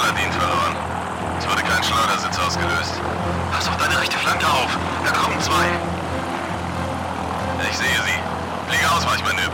Gardinen verloren. Es wurde kein Schleudersitz ausgelöst. Pass auf deine rechte Flanke auf. Da kommen zwei. Ich sehe sie. Fliege Ausweichmanöver.